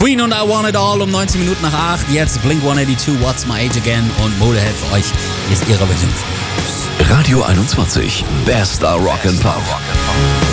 Queen und I Want It All um 19 Minuten nach 8. Jetzt Blink 182, What's My Age Again und Motorhead für euch. Hier ist ihre Version. Radio 21, bester Rock'n'Pop.